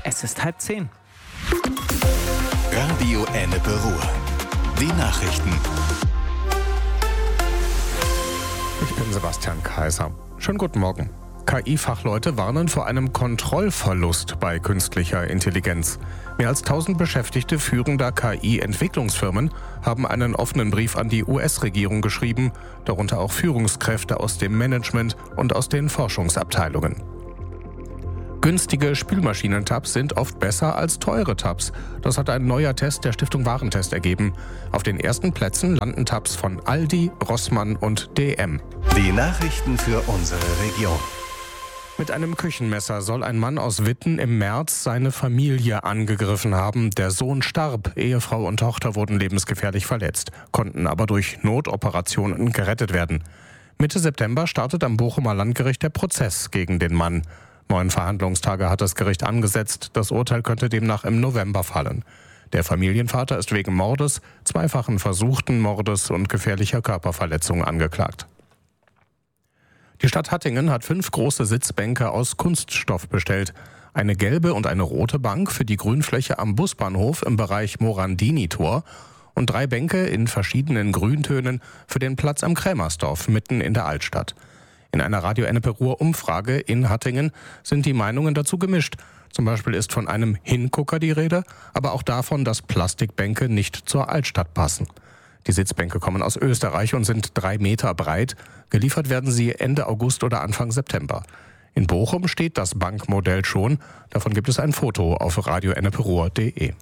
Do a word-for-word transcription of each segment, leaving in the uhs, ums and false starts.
Es ist halb zehn. Radio Ennepe Ruhr. Die Nachrichten. Ich bin Sebastian Kaiser. Schönen guten Morgen. K I-Fachleute warnen vor einem Kontrollverlust bei künstlicher Intelligenz. Mehr als tausend Beschäftigte führender K I-Entwicklungsfirmen haben einen offenen Brief an die U S-Regierung geschrieben, darunter auch Führungskräfte aus dem Management und aus den Forschungsabteilungen. Günstige Spülmaschinentabs sind oft besser als teure Tabs. Das hat ein neuer Test der Stiftung Warentest ergeben. Auf den ersten Plätzen landen Tabs von Aldi, Rossmann und D M. Die Nachrichten für unsere Region. Mit einem Küchenmesser soll ein Mann aus Witten im März seine Familie angegriffen haben. Der Sohn starb, Ehefrau und Tochter wurden lebensgefährlich verletzt, konnten aber durch Notoperationen gerettet werden. Mitte September startet am Bochumer Landgericht der Prozess gegen den Mann. Neun Verhandlungstage hat das Gericht angesetzt. Das Urteil könnte demnach im November fallen. Der Familienvater ist wegen Mordes, zweifachen versuchten Mordes und gefährlicher Körperverletzung angeklagt. Die Stadt Hattingen hat fünf große Sitzbänke aus Kunststoff bestellt. Eine gelbe und eine rote Bank für die Grünfläche am Busbahnhof im Bereich Morandini-Tor und drei Bänke in verschiedenen Grüntönen für den Platz am Krämersdorf mitten in der Altstadt. In einer Radio Ennepe Ruhr Umfrage in Hattingen sind die Meinungen dazu gemischt. Zum Beispiel ist von einem Hingucker die Rede, aber auch davon, dass Plastikbänke nicht zur Altstadt passen. Die Sitzbänke kommen aus Österreich und sind drei Meter breit. Geliefert werden sie Ende August oder Anfang September. In Bochum steht das Bankmodell schon. Davon gibt es ein Foto auf radio ennepe ruhr punkt de.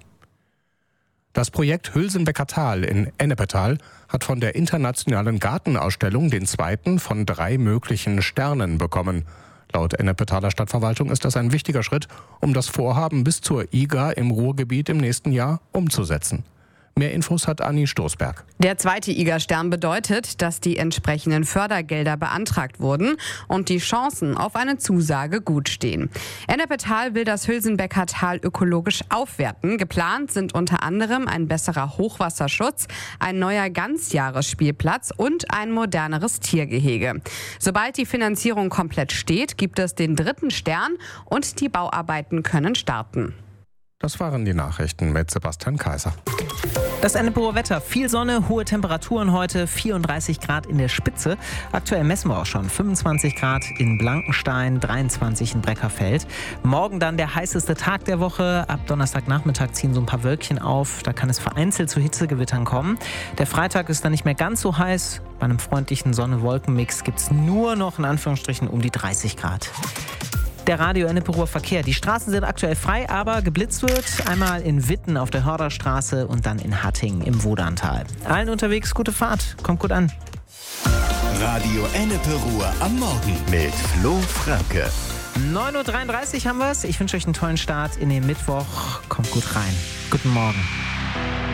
Das Projekt Hülsenbecker Tal in Ennepetal hat von der internationalen Gartenausstellung den zweiten von drei möglichen Sternen bekommen. Laut Ennepetaler Stadtverwaltung ist das ein wichtiger Schritt, um das Vorhaben bis zur I G A im Ruhrgebiet im nächsten Jahr umzusetzen. Mehr Infos hat Anni Stoßberg. Der zweite I G A-Stern bedeutet, dass die entsprechenden Fördergelder beantragt wurden und die Chancen auf eine Zusage gut stehen. Ennepetal will das Hülsenbecker Tal ökologisch aufwerten. Geplant sind unter anderem ein besserer Hochwasserschutz, ein neuer Ganzjahresspielplatz und ein moderneres Tiergehege. Sobald die Finanzierung komplett steht, gibt es den dritten Stern und die Bauarbeiten können starten. Das waren die Nachrichten mit Sebastian Kaiser. Das Ennepe Wetter. Viel Sonne, hohe Temperaturen heute, vierunddreißig Grad in der Spitze. Aktuell messen wir auch schon fünfundzwanzig Grad in Blankenstein, dreiundzwanzig in Breckerfeld. Morgen dann der heißeste Tag der Woche. Ab Donnerstagnachmittag ziehen so ein paar Wölkchen auf. Da kann es vereinzelt zu Hitzegewittern kommen. Der Freitag ist dann nicht mehr ganz so heiß. Bei einem freundlichen Sonne-Wolken-Mix gibt es nur noch in Anführungsstrichen um die dreißig Grad. Der Radio Ennepe Ruhr Verkehr. Die Straßen sind aktuell frei, aber geblitzt wird. Einmal in Witten auf der Hörderstraße und dann in Hattingen im Wodantal. Allen unterwegs gute Fahrt. Kommt gut an. Radio Ennepe Ruhr am Morgen mit Flo Franke. neun Uhr dreiunddreißig haben wir es. Ich wünsche euch einen tollen Start in den Mittwoch. Kommt gut rein. Guten Morgen.